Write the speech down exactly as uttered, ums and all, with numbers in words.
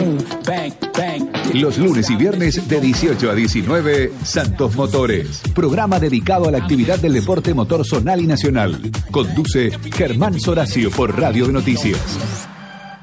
Los lunes y viernes de dieciocho a diecinueve, Santos Motores. Programa dedicado a la actividad del deporte motor zonal y nacional. Conduce Germán Soracio por Radio de Noticias.